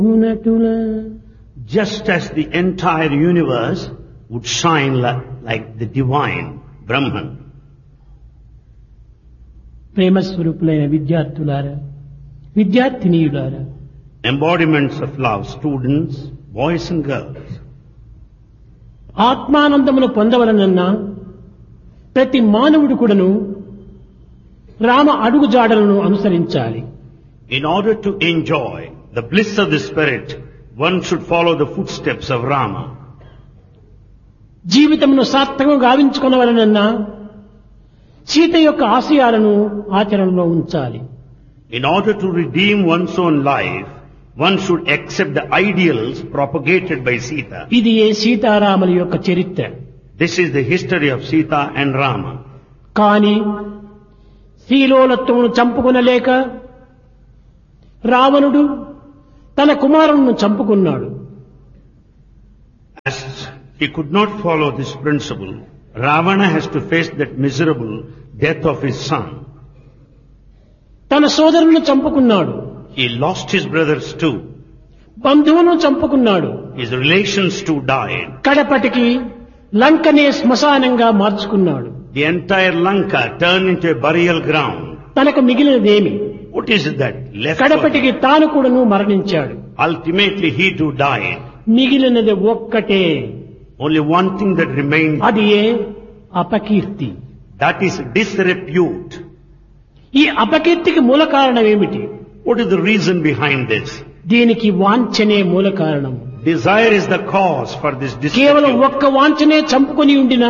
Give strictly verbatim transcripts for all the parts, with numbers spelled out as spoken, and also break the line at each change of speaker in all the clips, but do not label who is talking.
Just as the entire universe would shine li- like the divine Brahman.
ప్రేమ స్వరూపులైన విద్యార్థులారా, విద్యార్థినీయులారా,
Embodiments of love, students, boys and girls.
ఆత్మానందమును పొందవలనన్నా ప్రతి మానవుడు కూడాను రామ అడుగుజాడలను అనుసరించాలి.
In order to enjoy the bliss of the spirit, one should follow the footsteps of Rama.
జీవితమును సార్థకంగా గావించుకొనవలనన్నా సీత యొక్క ఆశయాలను ఆచరణలో ఉంచాలి.
In order to redeem one's own life, one should accept the ideals propagated by Sita.
ఇది ఏ సీతారాముల యొక్క చరిత్ర.
This is the history of Sita and Rama.
కానీ శ్రీలోలత్వమును చంపుకొనలేక రావణుడు తన కుమారుణ్ణి చంపుకున్నాడు.
As he could not follow this principle, Ravana has to face that miserable death of his son.
తన సోదరులను చంపుకున్నాడు.
He lost his brothers too.
బంధువులను చంపుకున్నాడు.
His relations too died.
కడపటికి లంకనే శ్మశానంగా మార్చుకున్నాడు.
The entire Lanka turned into a burial ground.
తనకు మిగిలినదేమి?
What is it that left for him?
కడపటికి తాను కూడాను మరణించాడు.
Ultimately he too died.
మిగిలినది ఒక్కటే,
Only one thing that remained,
అది ఏ అపకీర్తి.
that is disrepute.
ఈ అపకీర్తికి మూల కారణం ఏమిటి?
What is the reason behind this?
దీనికి వాంఛనే మూల కారణం.
Desire is the cause for this
కేవలం
disrepute.
ఒక్క వాంఛనే చంపుకొని ఉండిన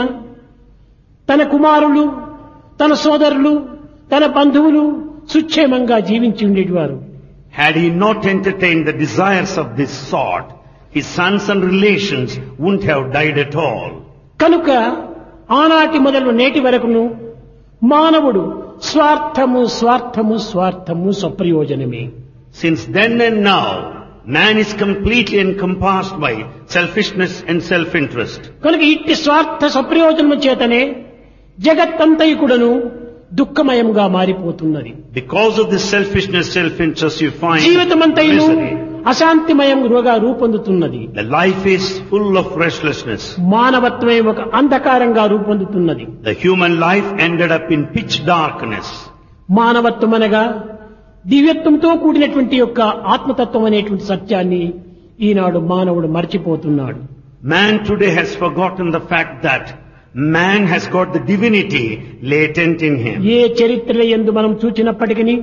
తన కుమారులు, తన సోదరులు, తన బంధువులు సుక్షేమంగా జీవించి ఉండేటివారు.
Had he not entertained the desires of this sort, his sons and relations wouldn't have died at all.
కనుక ఆనాటి మొదలు నేటి వరకును మానవుడు స్వార్థము స్వార్థము స్వార్థము స్వప్రయోజనమే.
Since then and now, man is completely encompassed by selfishness and self-interest.
కనుక ఇట్టి స్వార్థ స్వప్రయోజనము చేతనే జగత్తంతయు కూడాను దుఃఖమయంగా మారిపోతున్నది.
Because of this selfishness, self-interest, you find
జీవితమంతయును
misery.
అశాంతిమయంగా రూపొందుతున్నది.
The life is full of restlessness.
మానవత్వమే ఒక అంధకారంగా రూపొందుతున్నది.
The human life ended up in pitch darkness.
మానవత్వం అనగా దివ్యత్వంతో కూడినటువంటి యొక్క ఆత్మతత్వం అనేటువంటి సత్యాన్ని ఈనాడు మానవుడు మర్చిపోతున్నాడు.
Man today has forgotten the fact that man has got the divinity latent in him.
ఏ చరిత్ర యందు మనం చూచినప్పటికీ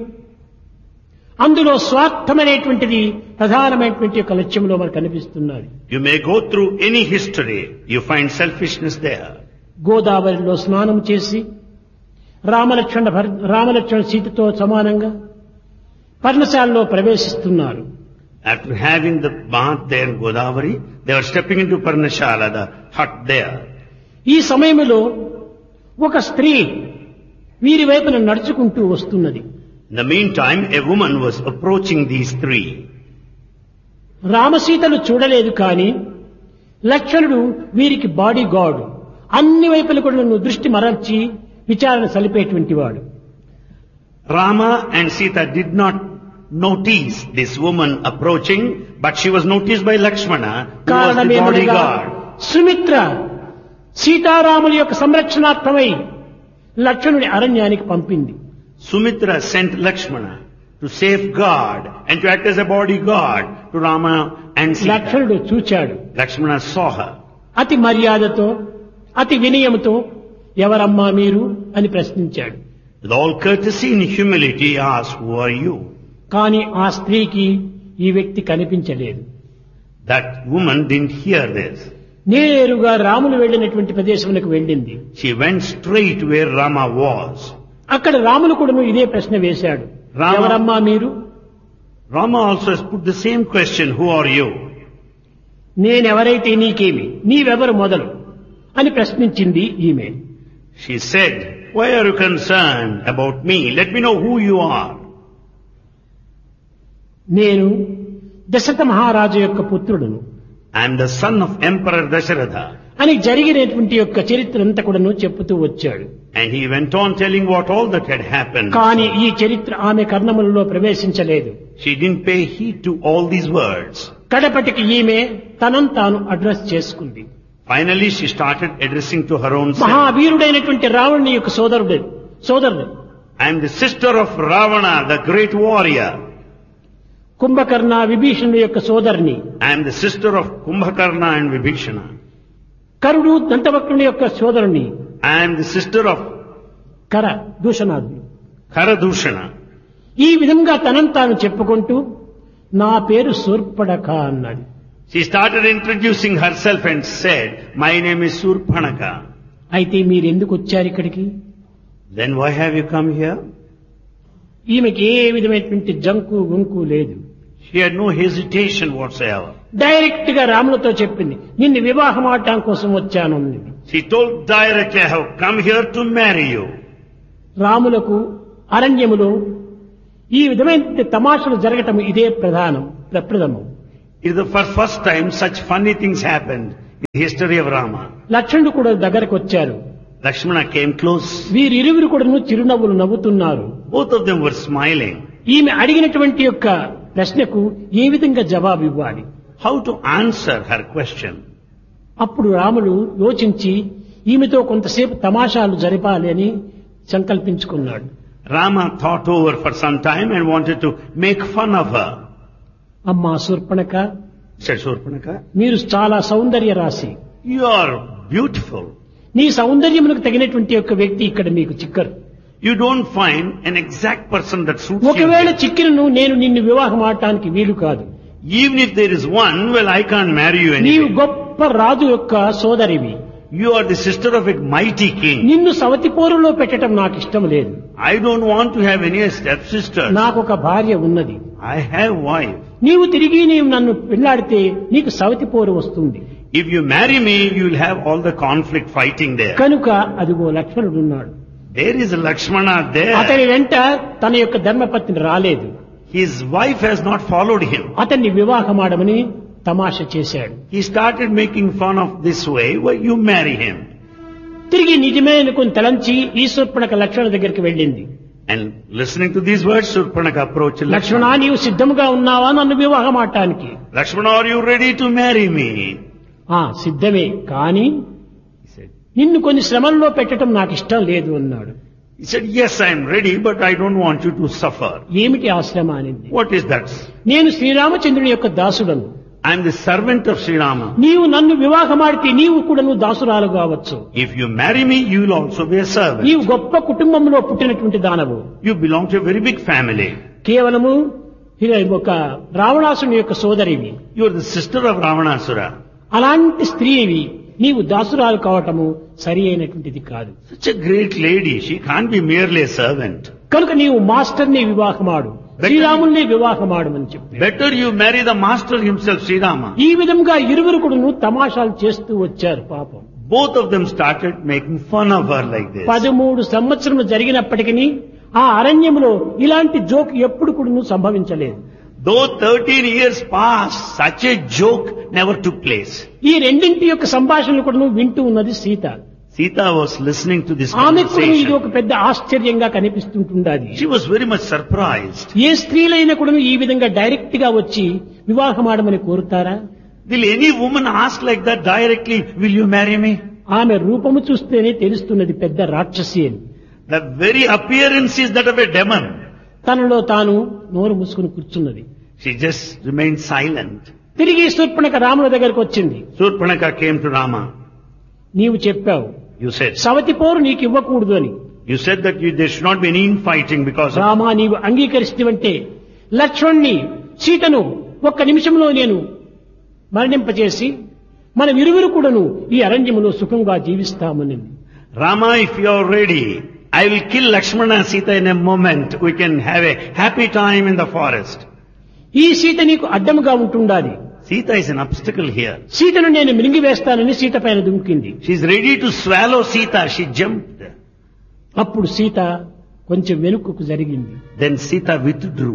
అందులో స్వార్థమనేటువంటిది ప్రధానమైనటువంటి యొక్క లక్ష్యంలో మనకు కనిపిస్తున్నది.
You may go through any history, you find selfishness there.
గోదావరిలో స్నానం చేసి రామలక్ష్మణ భర్- రామలక్ష్మణ సీతతో సమానంగా పర్ణశాలలో ప్రవేశిస్తున్నారు.
After having the bath there in Godavari, they were stepping into Parnashala, the hut there.
ఈ సమయంలో ఒక స్త్రీ వీరి వైపున నడుచుకుంటూ వస్తున్నది.
In the meantime, a woman was approaching these three.
రామసీతలు చూడలేదు కానీ లక్ష్మణుడు వీరికి బాడీ గార్డు, అన్ని వైపుల కూడా నువ్వు దృష్టి మరల్చి విచారణ సలిపేటువంటి వాడు.
Rama and Sita did not notice this woman approaching, but she was noticed by Lakshmana, who was the
కారణమేమనగా
bodyguard.
Sumitra సీతారాముల యొక్క సంరక్షణార్థమై లక్ష్మణుని అరణ్యానికి పంపింది.
Sumitra sent Lakshmana to safeguard and to act as a bodyguard to Rama and Sita.
లక్ష్మణుడు చూచాడు.
Lakshmana saw her.
అతి మర్యాదతో అతి వినయముతో ఎవరమ్మా మీరు అని ప్రశ్నించాడు.
With all courtesy and humility, he asked, "Who are you?"
కానీ ఆ స్త్రీకి ఈ వ్యక్తి కనిపించలేదు.
That woman didn't hear this.
నేరుగా రాములు వెళ్ళినటువంటి ప్రదేశములకు వెళ్ళింది.
She went straight where Rama was.
అక్కడ రాములు కూడా ఇదే ప్రశ్న వేశాడు.
రామ-
ఎవరమ్మా మీరు?
Rama also has put the same question, "Who are you?"
నేనెవరైతే నీకేమి, నీవెవరు మొదలు అని ప్రశ్నించింది ఈమె.
She said, "Why are you concerned about me? Let me know who you are."
నేను దశరథ మహారాజు యొక్క పుత్రుడును
"I am the son of Emperor Dasharatha."
అని జరిగినటువంటి యొక్క చరిత్ర అంతా కూడాను చెప్పుతూ వచ్చాడు.
And he went on telling what all that had happened.
కానీ ఈ చరిత్ర ఆమె కర్ణములలో ప్రవేశించలేదు.
She didn't pay heed to all these words.
కడపటికి ఈమె తనను తాను అడ్రస్ చేసుకుంది.
Finally, she started addressing to her own self.
మహావీరుడైనటువంటి రావణుని యొక్క సోదరుడు సోదరుడు
I am the sister of Ravana, the great warrior.
Kumbhakarna విభీషణుడి యొక్క సోదరుని.
I am the sister of Kumbhakarna and Vibhishana.
కరుడు దంతవక్రుని యొక్క సోదరుని.
I am the sister of
కర దూషణాదులు.
Karadushana.
ఈ విధంగా తనను తాను చెప్పుకుంటూ నా పేరు శూర్పణఖ అన్నాడు.
She started introducing herself and said, my name is Surpanaka.
అయితే మీరు ఎందుకు వచ్చారు ఇక్కడికి?
Then why have you come here?
ఈమెకి ఏ విధమైనటువంటి జంకు గుంకు లేదు.
She had no hesitation whatsoever.
Direct గా రాములతో చెప్పింది, నిన్ను వివాహం ఆడటం కోసం వచ్చాను అంది.
She told directly, I have come here to marry you.
రాములకు అరణ్యములో ఈ విధమైన తమాషలు జరగటం ఇదే ప్రధానం ప్రప్రథమం.
It is the first, first time such funny things happened in the history of Rama.
లక్ష్మణుడు కూడా దగ్గరకు వచ్చారు.
Lakshmana came close.
వీరిరువురు కూడా చిరునవ్వులు నవ్వుతున్నారు.
Both of them were smiling.
ఈమె అడిగినటువంటి యొక్క ప్రశ్నకు ఏ విధంగా జవాబు ఇవ్వాలి,
How to answer her question?
అప్పుడు రాముడు యోచించి ఈమెతో కొంతసేపు తమాషాలు జరపాలి అని సంకల్పించుకున్నాడు.
Rama thought over for some time and wanted to make fun of her.
అమ్మా శూర్పణఖ,
Said Surpanaka,
మీరు చాలా సౌందర్య రాశి.
you are beautiful.
నీ సౌందర్యమునకు తగినటువంటి యొక్క వ్యక్తి ఇక్కడ మీకు చిక్కరు.
You don't find an exact person that suits
ఒకవేళ
you.
చిక్కినను నేను నిన్ను వివాహం ఆడటానికి వీలు కాదు.
Even if there is one, well, I can't marry you
నీవు
anyway.
గొప్ప రాజు యొక్క సోదరివి.
You are the sister of a mighty king.
నిన్ను సవతి పోరులో పెట్టడం నాకు ఇష్టం లేదు.
I don't want to have any stepsisters.
నాకు ఒక భార్య ఉన్నది.
I have wife.
నీవు తిరిగి నీవు నన్ను పెళ్లాడితే నీకు సవతి పోరు వస్తుంది.
If you marry me, you will have all the conflict fighting there.
కనుక అదిగో లక్ష్మణుడు ఉన్నాడు.
There is a Lakshmana there.
అతని వెంట తన యొక్క ధర్మపత్ని రాలేదు.
His wife has not followed him.
అతన్ని వివాహమాడమని తమాషా చేశాడు.
He started making fun of this way. Why you marry him?
తిరిగి నిజమే అనుకుని తలంచి ఈ శూర్పణఖ లక్ష్మణ దగ్గరికి వెళ్ళింది.
And listening to these words, Surpanaka approached
Lakshmana,
Lakshmana.
నీవు సిద్ధముగా ఉన్నావా నన్ను వివాహం ఆడటానికి?
Lakshmana, are you ready to marry me?
ఆ సిద్ధమే, కానీ
He said,
నిన్ను కొన్ని శ్రమల్లో పెట్టడం నాకు ఇష్టం లేదు అన్నాడు.
he said, yes, I am ready, but I don't want you to suffer.
ఏమిటి ఆ శ్రమ అనింది.
What is that?
నేను శ్రీరామచంద్రుని యొక్క దాసుడను.
I am the servant of Sri Rama.
నీవు నన్ను వివాహమాడితే నీవు కూడా నువ్వు దాసురాలు కావచ్చు.
If you marry me, you will also be a servant.
నీవు గొప్ప కుటుంబంలో పుట్టినటువంటి దానవు.
You belong to a very big family.
కేవలము ఇక ఒక రావణాసుని యొక్క సోదరివి.
You are the sister of Ravanasura.
అలాంటి స్త్రీవి నీవు దాసురాలు కావటము సరి అయినటువంటిది కాదు.
Such a great lady, she can't be merely a servant.
కనుక నీవు మాస్టర్ని వివాహమాడు, శ్రీరాముల్ని వివాహమాడమని చెప్పి
Better you marry the master himself, Sri Rama.
ఈ విధంగా ఇరువురు కూడా తమాషాలు చేస్తూ వచ్చారు. పాపం
Both of them started making fun of her like this.
పదమూడు సంవత్సరములు జరిగినప్పటికీ ఆ అరణ్యములో ఇలాంటి జోక్ ఎప్పుడు కూడా సంభవించలేదు.
Though thirteen years passed, such a joke never took place.
ఈ రెండింటి యొక్క సంభాషణలు కూడా వింటూ ఉన్నది Sita.
Sita was listening to this
ఆమెకు కూడా ఇది
conversation.
ఒక పెద్ద ఆశ్చర్యంగా కనిపిస్తుంటుండాది.
She was very much surprised.
ఏ స్త్రీలైనా కూడా ఈ విధంగా డైరెక్ట్ గా వచ్చి వివాహమాడమని కోరుతారా?
Will any woman ask like that directly, will you marry me?
ఆమె రూపము చూస్తేనే తెలుస్తున్నది పెద్ద రాక్షసి అని.
The very appearance is that of a demon.
తనలో తాను నోరు మూసుకుని కూర్చున్నది.
She just remained silent.
తిరిగి శూర్పణఖ రాముల దగ్గరకు వచ్చింది.
Surpanaka came to Rama.
నీవు చెప్పావు
You said,
సవతి పోరు నీకు ఇవ్వకూడదు అని.
you said that you, there should not be any infighting because of...
Rama, నీవు అంగీకరిస్తేవంటే లక్ష్మణ్ణి సీతను ఒక్క నిమిషంలో నేను మరణింపచేసి మన ఇరువురు కూడాను ఈ అరణ్యములో సుఖంగా జీవిస్తామని.
Rama, if you are ready, I will kill Lakshmana and Sita in a moment. We can have a happy time in the forest.
ఈ సీత నీకు అడ్డముగా ఉంటుండాలి.
Sita is an obstacle here.
సీతను నేను మింగివేస్తానని సీత పైన దుమికింది.
She is ready to swallow Sita. She jumped.
అప్పుడు సీత కొంచెం వెనుకకు జరిగింది.
Then Sita withdrew.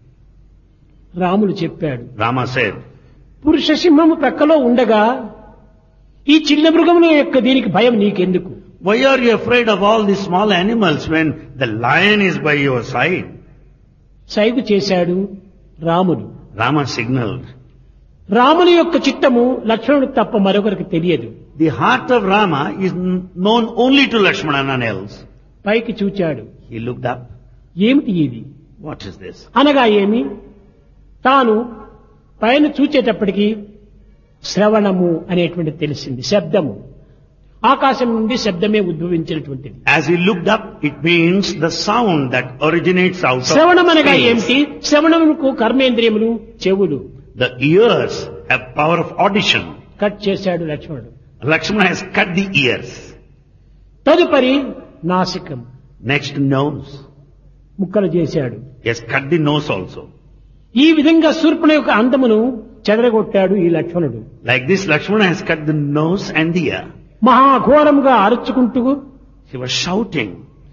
రాములు చెప్పాడు,
Rama said,
పురుష సింహము ప్రక్కలో ఉండగా ఈ చిన్న మృగముల యొక్క దీనికి భయం నీకెందుకు?
Why are you afraid of all these small animals when the lion is by your side?
సైగు చేశాడు రాముడు.
Rama signaled.
రాముని యొక్క చిత్తము లక్ష్మణుడికి తప్ప మరొకరికి తెలియదు.
The heart of Rama is known only to Lakshmana, none else.
పైకి చూచాడు.
He looked up.
ఏమిటి ఇది?
What is this?
అనగా ఏమి? తాను పైన చూచేటప్పటికి శ్రవణము అనేటువంటి తెలిసింది, శబ్దము. ఆకాశం నుండి శబ్దమే ఉద్భవించినటువంటిది.
As he looked up, it means the sound that originates out of
శ్రవణం అనగా
space.
ఏమిటి? శ్రవణమునకు కర్మేంద్రియములు చెవులు.
The ears have power of audition.
Cut చేశాడు లక్ష్మణుడు.
Lakshmana has cut the ears.
తదుపరి నాసికం,
Next, nose.
ముక్కలు చేశాడు.
He has cut the nose also.
ఈ విధంగా శూర్పణ యొక్క అందమును చెదరగొట్టాడు ఈ లక్ష్మణుడు.
Like this, Lakshmana has cut the nose and the ear.
మహాఘోరముగా అరుచుకుంటూ
She was shouting.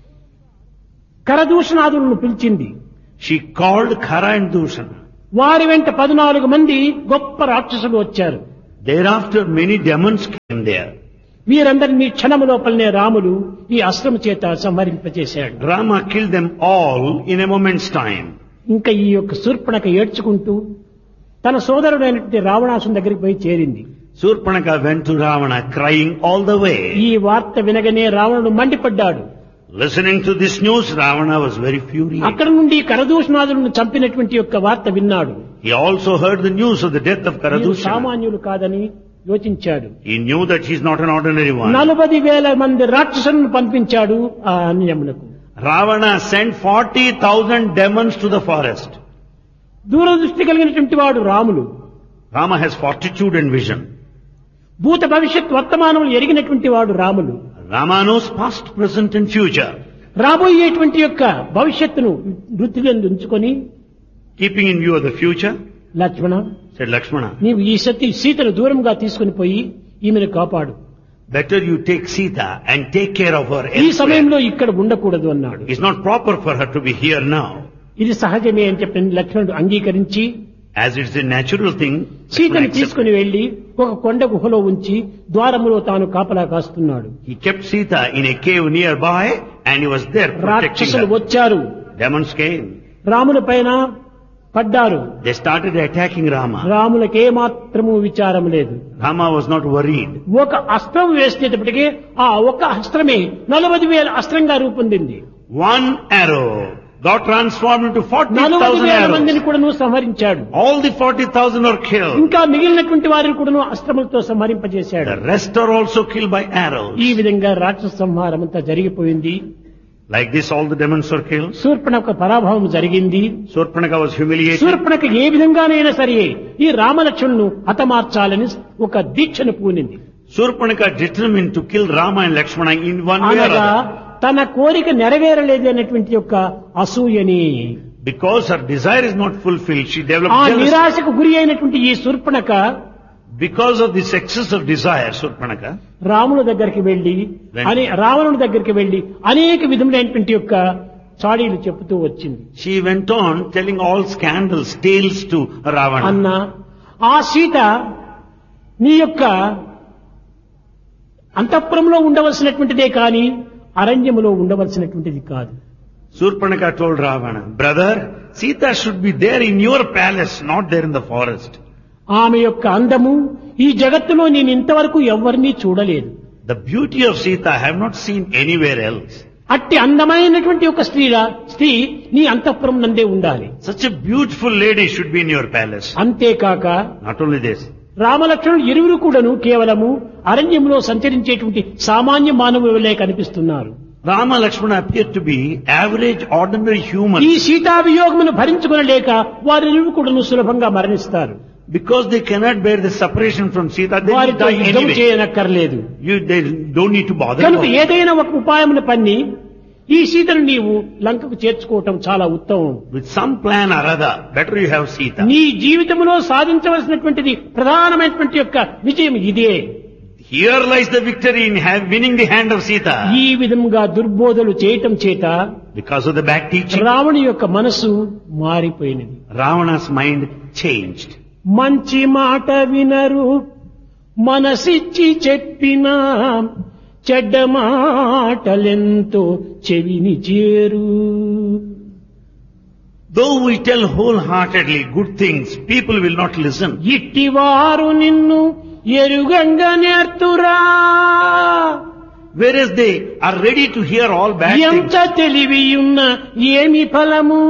కరదూషణాదులను పిలిచింది.
She called Khara and Dushana.
వారి వెంట పద్నాలుగు మంది గొప్ప రాక్షసులు వచ్చారు.
Thereafter, many demons came there.
వీరందరినీ క్షణము లోపలనే రాముడు ఈ అస్త్రము చేత సంహరింపచేశాడు.
Rama killed them all in a moment's time.
ఇంకా ఈ యొక్క శూర్పణక ఏడ్చుకుంటూ తన సోదరుడైనటువంటి రావణాసుని దగ్గరికి పోయి చేరింది.
Surpanaka went to Ravana crying all the way.
ఈ వార్త వినగానే రావణుడు మండిపడ్డాడు.
Listening to this news, Ravana was very furious.
అక్కడ నుండి కరదూషణాదులను చంపినటువంటి యొక్క వార్త విన్నాడు.
He also heard the news of the death of
వీరు
Karadushana.
సామాన్యులు కాదని యోచించాడు.
He knew that he is not an ordinary one.
నలభై వేల మంది రాక్షసులను పంపించాడు ఆ అన్యమునకు.
Ravana sent forty thousand demons to the forest.
దూరదృష్టి కలిగినటువంటి వాడు Ramulu.
Rama has fortitude and vision.
భూత భవిష్యత్ వర్తమానములు ఎరిగినటువంటి వాడు Ramulu.
Rama knows past, present and future.
రాబోయేటువంటి యొక్క భవిష్యత్తును వృత్తిలో ఉంచుకొని
Keeping in view of the future,
Lakshmana,
said Lakshmana,
నీవు ఈ సతి సీతను దూరంగా తీసుకుని పోయి ఈమెను కాపాడు.
better you take Sita and take care of her
ఈ
elsewhere.
సమయంలో ఇక్కడ ఉండకూడదు అన్నాడు.
It's not proper for her to be here now.
ఇది సహజమే అని చెప్పి లక్ష్మణుడు అంగీకరించి
As it's a natural thing,
సీతను
Lakshmana
తీసుకుని
accepted.
వెళ్లి ఒక కొండ గుహలో ఉంచి ద్వారములో తాను కాపలా కాస్తున్నాడు.
He kept Sita in a cave nearby and he was there protecting
రాక్షసులు
her.
వచ్చారు,
Demons came.
రాముల పైన పడ్డారు.
They started attacking Rama.
రాములకే మాత్రము విచారం లేదు.
Rama was not worried.
ఒక అస్త్రం వేసేటప్పటికే ఆ ఒక అస్త్రమే నలభై వేల అస్త్రంగా రూపొందింది.
One arrow got transformed into forty
నలభై
thousand
వేల మందిని
arrows.
కూడాను సంహరించాడు.
All the forty thousand are killed.
ఇంకా మిగిలినటువంటి వారిని కూడాను అస్త్రములతో సంహరింపజేశాడు.
The rest are also killed by arrows.
ఈ విధంగా రాక్షస సంహారం అంతా జరిగిపోయింది.
Like this, all the demons were killed.
Shurpanakha పరాభవం జరిగింది.
Surpanaka was humiliated.
శూర్పణఖ ఏ విధంగానైనా సరే ఈ రామలక్ష్మణులను హతమార్చాలని ఒక దీక్షను పూనింది.
Surpanaka determined to kill Rama and Lakshmana in one way or
అనగా
other.
తన కోరిక నెరవేరలేదు అనేటువంటి యొక్క అసూయని,
Because her desire is not fulfilled, she
ఆ
developed jealousy.
నిరాశకు గురి అయినటువంటి ఈ Shurpanakha
Because of this excess of desire, Surpanaka,
రాముల దగ్గరికి వెళ్లి అని రావణుడి దగ్గరికి వెళ్లి అనేక విధములైనటువంటి యొక్క చాడీలు చెబుతూ వచ్చింది.
she went on telling all scandals, tales to Ravana.
అన్న ఆ సీత నీ యొక్క అంతఃపురంలో ఉండవలసినటువంటిదే కాని అరణ్యములో ఉండవలసినటువంటిది కాదు.
Surpanaka told Ravana, brother, Sita should be there in your palace, not there in the forest.
ఆమె యొక్క అందము ఈ జగత్తులో నేను ఇంతవరకు ఎవరినీ చూడలేదు.
The beauty of Sita I have not seen anywhere else.
అట్టి అందమైనటువంటి ఒక స్త్రీలా స్త్రీ నీ అంతఃపురం నందే ఉండాలి.
Such a beautiful lady should be in your palace.
అంతేకాక
Not only this,
రామలక్ష్మణులు ఇరువురు కూడాను కేవలము అరణ్యంలో సంచరించేటువంటి సామాన్య మానవులే కనిపిస్తున్నారు.
Rama Lakshmana appear to be average, ordinary
ఈ
humans.
సీతావియోగమును భరించుకొనలేక వారిరువురు కూడాను సులభంగా మరణిస్తారు.
Because they cannot bear the separation from Sita, they will
వారితో
die
యుద్ధం
anyway.
చేయనక్కర్లేదు.
You, they don't need to bother
కనుక
about it.
ఏదైనా ఒక ఉపాయమును పన్ని ఈ సీతను నీవు లంకకు చేర్చుకోవటం చాలా ఉత్తమం.
With some plan or other, better you have Sita.
నీ జీవితంలో సాధించవలసినటువంటిది ప్రధానమైనటువంటి యొక్క విజయం ఇదే.
Here lies the victory in have, winning the hand of Sita.
ఈ విధంగా దుర్బోధలు చేయటం చేత
Because of the bad teaching,
రావణి యొక్క మనసు మారిపోయినది.
Ravana's mind changed.
మంచి మాట వినరు మనసిచ్చి చెప్పినా చెడ్డ మాటలెంతో చెవిని చేరు.
Though we tell wholeheartedly good things, people will not listen.
ఇట్టివారు నిన్ను ఎరుగంగా నేర్తురా.
Whereas they are ready to hear all bad
ఎంత
things.
తెలివియున్న ఏమి ఫలము.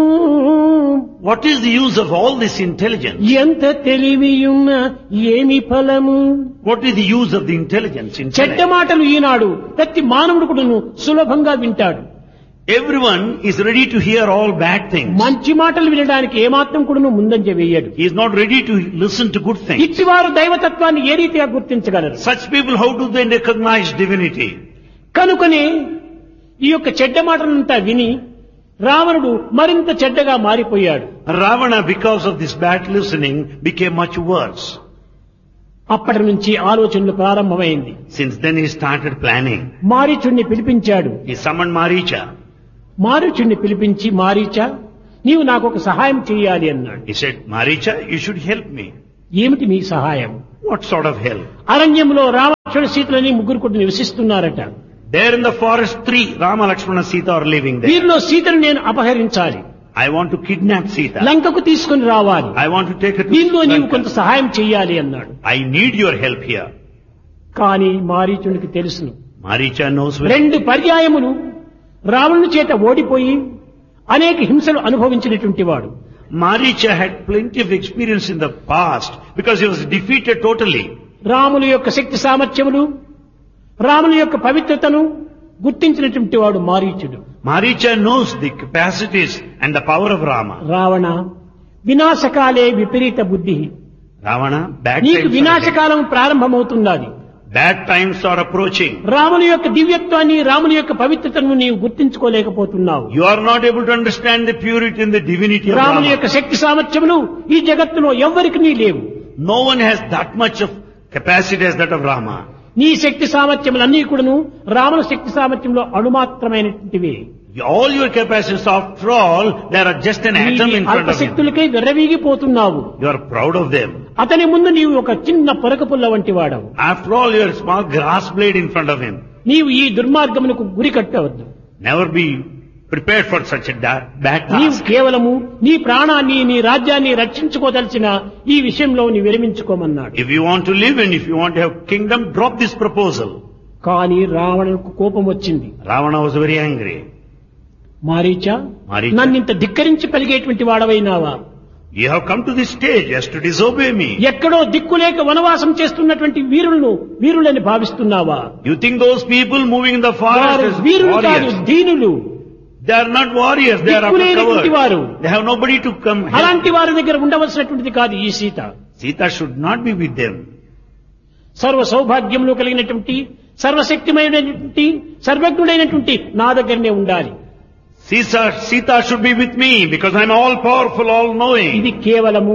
What is the use of all this intelligence?
ఎంత తెలివియున్న ఏమి ఫలము.
What is the use of the intelligence?
చెడ్డ
Intellect?
మాటలు ఈనాడు ప్రతి మానవుడు కూడాను సులభంగా వింటాడు.
Everyone is ready to hear all bad things.
మంచి మాటలు వినడానికి ఏమాత్రం కూడాను ముందంజ వేయడు.
He is not ready to listen to good things.
ఇట్టివారు దైవతత్వాన్ని ఏ రీతిగా గుర్తించగలరు.
Such people, how do they recognize divinity?
కనుకనే ఈ యొక్క చెడ్డ మాటలంతా విని రావణుడు మరింత చెడ్డగా మారిపోయాడు.
Ravana, because of this bad listening, became much worse.
అప్పటి నుంచి ఆలోచనలు ప్రారంభమైంది.
Since then he started planning.
మారీచుడిని పిలిపించాడు.
He summoned Maricha.
మారీచుడిని పిలిపించి, మారీచ నీవు నాకు ఒక సహాయం చేయాలి అన్నాడు.
He said, Maricha, you should help me.
ఏమిటి మీ సహాయం?
What sort of help?
అరణ్యంలో రామలక్ష్మణ సీతలని ముగ్గురు కూడా నివసిస్తున్నారట.
There in the forest, three Rama, Lakshmana, Sita are living there.
వీరిలో సీతను నేను అపహరించాలి.
I want to kidnap Sita.
లంకకు తీసుకుని రావాలి.
I want to take her
దీనిలో
to
నీవు కొంత
Lanka.
సహాయం చేయాలి అన్నాడు.
I need your help here.
కానీ మారీచునికి తెలుసును,
Maricha knows well.
రెండు పర్యాయములు రావణుని చేత ఓడిపోయి అనేక హింసలు అనుభవించినటువంటి వాడు.
Maricha had plenty of experience in the past because he was defeated totally.
రాముని యొక్క శక్తి సామర్థ్యములు, రాముని యొక్క పవిత్రతను గుర్తించినటువంటి వాడు మారీచుడు.
Maricha knows the capacities and the power of Rama.
Ravana వినాశకాలే విపరీత బుద్ధి.
Ravana, bad
నీకు
times are
వినాశకాలం ప్రారంభమవుతున్నది.
Bad times are approaching.
రాముని యొక్క దివ్యత్వాన్ని, రాముని యొక్క పవిత్రతను నీవు గుర్తించుకోలేకపోతున్నావు.
You are not able to understand the purity and the divinity of
రాముని
Rama.
యొక్క శక్తి సామర్థ్యములు ఈ జగత్తులో ఎవ్వరికి నీ లేవు.
No one has that much of capacity as that of Rama.
నీ శక్తి సామర్థ్యములన్నీ కూడాను రాముని శక్తి సామర్థ్యంలో అణుమాత్రమైనటువంటివి.
All your capacities, after all, they are just an atom in front of you.
అల్పశక్తులకై విర్రవీగిపోతున్నావు.
You are proud of them.
అతని ముందు నీవు ఒక చిన్న పొరక పుల్ల వంటి వాడవు.
After all, you are a small grass blade in front of him.
నీవు ఈ దుర్మార్గమునకు గురి కట్టవద్దు.
Never be prepared for such a da- bad
నీవు
task.
కేవలము నీ ప్రాణాన్ని, నీ రాజ్యాన్ని రక్షించుకోదలిచిన ఈ విషయంలో నీ విరమించుకోమన్నాడు.
If you want to live and if you want to have kingdom, drop this proposal.
కానీ రావణుకు కోపం వచ్చింది.
Ravana was very angry.
Maricha,
Maricha.
నన్నింత ధిక్కరించి పలిగేటువంటి వాడవైనావా?
You have come to this stage as to disobey me.
ఎక్కడో దిక్కులేక వనవాసం చేస్తున్నటువంటి వీరులను వీరులని భావిస్తున్నావా?
You think those people moving in the forest
వారు
as
వీరులు కాదు,
warriors?
దీనులు.
They are not warriors. They are
దిక్కులేనటువంటి
after
వారు.
cover. They have nobody to come help.
అలాంటి వారి దగ్గర ఉండవలసినటువంటిది కాదు ఈ Sita.
Sita should not be with them.
సర్వ సౌభాగ్యములు కలిగినటువంటి, సర్వశక్తిమైనటువంటి, సర్వజ్ఞుడైనటువంటి నా దగ్గరనే ఉండాలి.
Sita, Sita should be with me because I am all powerful, all knowing.
ఇది కేవలము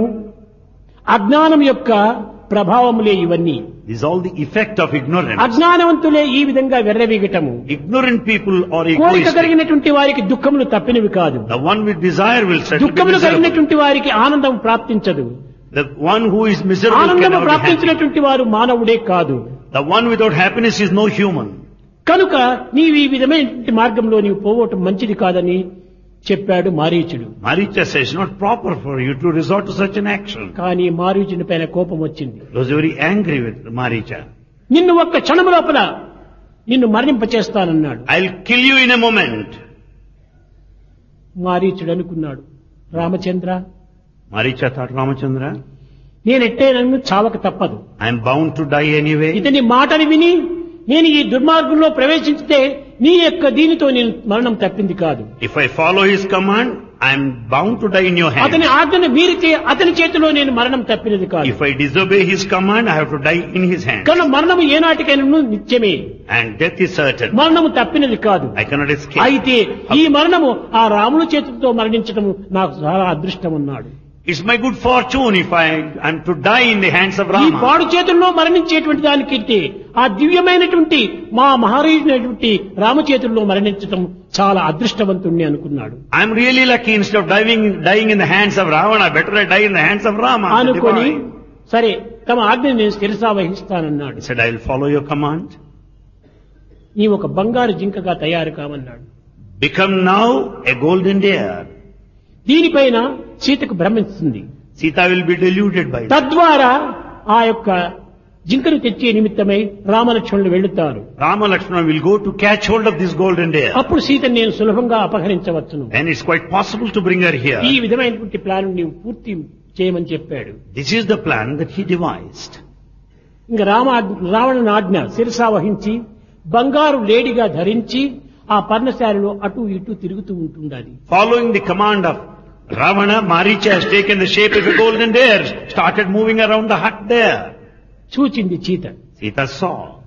అజ్ఞానం యొక్క ప్రభావములే ఇవన్నీ.
This is all the effect of ignorance.
అజ్ఞానవంతులే ఈ విధంగా వెర్రవీగటము.
Ignorant people are
కోరిక
egoistic.
కలిగినటువంటి వారికి దుఃఖములు తప్పినవి కాదు.
The one with desire will certainly be
దుఃఖములు
miserable.
కలిగినటువంటి వారికి ఆనందం ప్రాప్తించదు.
The one who is miserable
ఆనందము
cannot be happy.
ప్రాప్తించినటువంటి వారు మానవుడే కాదు.
The one without happiness is no human.
కనుక నీవు ఈ విధమైనటువంటి మార్గంలో నీవు పోవటం మంచిది కాదని చెప్పాడు మారీచుడు.
Maricha says it's not proper for you to resort to such an action.
కానీ మారీచుని పైన కోపం వచ్చింది.
He was very angry with Maricha.
నిన్ను ఒక్క క్షణం లోపల నిన్ను మరణింపచేస్తానన్నాడు.
I'll kill you in a moment.
మారీచుడు అనుకున్నాడు, రామచంద్ర,
Maricha thought, Ramachandra,
నేనెట్టే నన్ను చావక తప్పదు.
I'm bound to die anyway.
ఇతని మాటని విని నేను ఈ దుర్మార్గంలో ప్రవేశించితే నీ యొక్క దీనితో నేను మరణం తప్పింది కాదు.
If I follow his command, I'm bound to die in your hands.
అతని ఆజ్ఞను మీరితే అతని చేతిలో నేను మరణం తప్పినది కాదు.
If I disobey his command, I have to die in his hands.
కనుక మరణము ఏనాటికైనా నిత్యమే.
And death is certain.
మరణము తప్పినది కాదు.
I cannot escape.
అయితే ఈ మరణము ఆ రాముని చేతితో మరణించడం నాకు చాలా అదృష్టం అన్నాడు.
It's my good fortune if I am to die in the hands of
ఈ
Rama.
పాడు చేతుల్లో మరణించేటువంటి దానికంటే ఆ దివ్యమైనటువంటి మా మహారాజునటువంటి రామచేతుల్లో మరణించడం చాలా అదృష్టవంతుణ్ణి అనుకున్నాడు.
I'm really lucky. Instead of dying, dying in the hands of Ravana, better I die in the hands of Rama. the
అనుకొని
divine.
సరే తమ ఆజ్ఞ నేను శిరసా వహిస్తానన్నాడు.
He said, I'll follow your command.
నీ ఒక బంగారు జింకగా తయారు కామన్నాడు.
Become now a golden deer.
దీనిపైన సీతకు భ్రమిస్తుంది.
Sita will be deluded by that.
తద్వారా ఆ యొక్క జింకను తెచ్చే నిమిత్తమై రామలక్ష్మణులు వెళ్తారు.
Rama Lakshmana will go to catch hold of this golden deer.
అప్పుడు సీతను నేను సులభంగా అపహరించవచ్చును.
And it's quite possible to bring her here.
ఈ విధమైనటువంటి ప్లాన్ నీవు పూర్తి చేయమని చెప్పాడు.
This is the plan that he devised.
ఇంకా రామ రావణుని ఆజ్ఞ శిరసా వహించి బంగారు లేడిగా ధరించి ఆ పర్ణశాలలో అటు ఇటు తిరుగుతూ ఉంటుండాలి.
Following the command of Ravana, Maricha has taken the shape of a golden deer, started moving around the hut there.
చూచింది సీత.
Sita saw.